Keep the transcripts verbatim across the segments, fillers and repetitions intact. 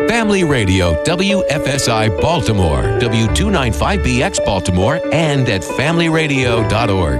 Family Radio, W F S I Baltimore, W two ninety-five B X Baltimore, and at family radio dot org.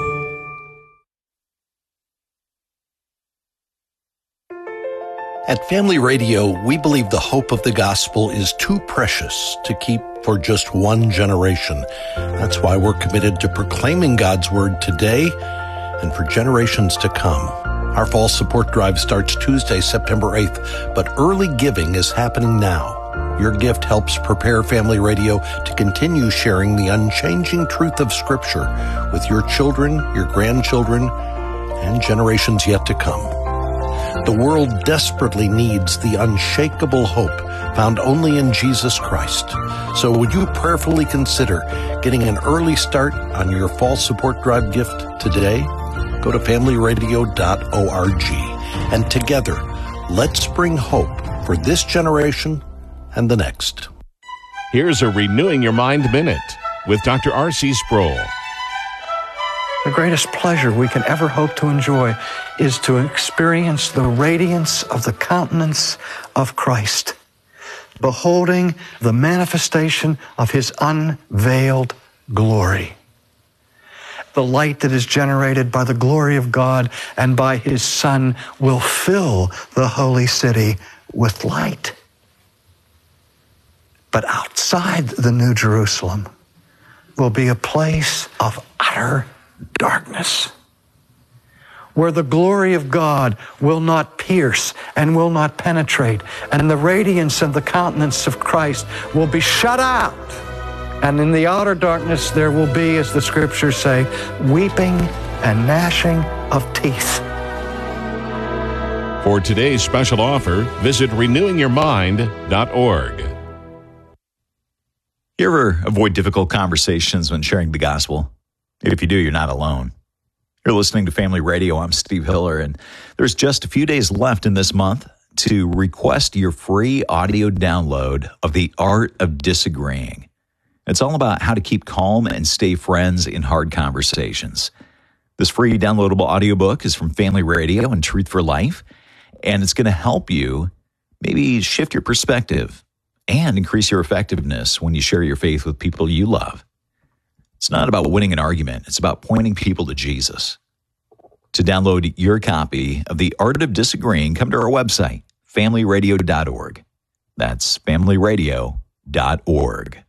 At Family Radio, we believe the hope of the gospel is too precious to keep for just one generation. That's why we're committed to proclaiming God's word today and for generations to come. Our fall support drive starts Tuesday, September eighth, but early giving is happening now. Your gift helps prepare Family Radio to continue sharing the unchanging truth of Scripture with your children, your grandchildren, and generations yet to come. The world desperately needs the unshakable hope found only in Jesus Christ. So would you prayerfully consider getting an early start on your fall support drive gift today? Go to family radio dot org. And together, let's bring hope for this generation and the next. Here's a Renewing Your Mind Minute with Doctor R C Sproul. The greatest pleasure we can ever hope to enjoy is to experience the radiance of the countenance of Christ, beholding the manifestation of His unveiled glory. The light that is generated by the glory of God and by His Son will fill the holy city with light. But outside the New Jerusalem will be a place of utter darkness, where the glory of God will not pierce and will not penetrate, and the radiance of the countenance of Christ will be shut out. And in the outer darkness there will be, as the Scriptures say, weeping and gnashing of teeth. For today's special offer, visit renewing your mind dot org. You ever avoid difficult conversations when sharing the gospel? If you do, you're not alone. You're listening to Family Radio. I'm Steve Hiller, and there's just a few days left in this month to request your free audio download of The Art of Disagreeing. It's all about how to keep calm and stay friends in hard conversations. This free downloadable audiobook is from Family Radio and Truth for Life, and it's going to help you maybe shift your perspective and increase your effectiveness when you share your faith with people you love. It's not about winning an argument. It's about pointing people to Jesus. To download your copy of The Art of Disagreeing, come to our website, family radio dot org. That's family radio dot org.